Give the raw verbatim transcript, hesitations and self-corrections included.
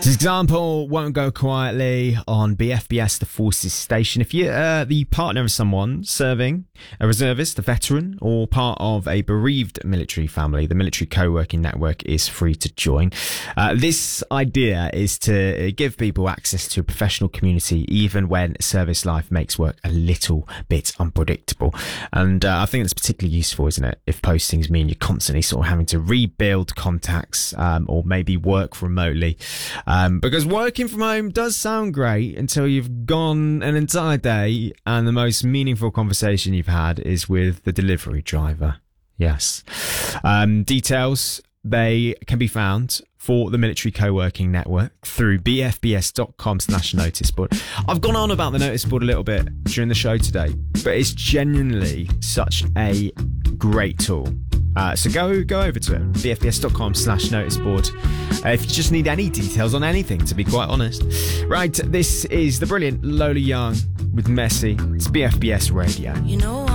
This example won't go quietly on B F B S, the Forces Station. If you're uh, the partner of someone serving, a reservist, a veteran, or part of a bereaved military family, the Military Co-working Network is free to join. Uh, this idea is to give people access to a professional community even when service life makes work a little bit unpredictable. And uh, I think it's particularly useful, isn't it, if postings mean you're constantly sort of having to rebuild contacts um, or maybe work remotely. Um, because working from home does sound great until you've gone an entire day and the most meaningful conversation you've had is with the delivery driver. Yes. Um, details, they can be found for the Military Co-working Network through bfbs.com slash notice board. I've gone on about the notice board a little bit during the show today, but it's genuinely such a great tool. Uh, so go go over to it, bfbs.com slash notice board, uh, if you just need any details on anything, to be quite honest. Right, this is the brilliant Lola Young with Messy. It's B F B S Radio. You know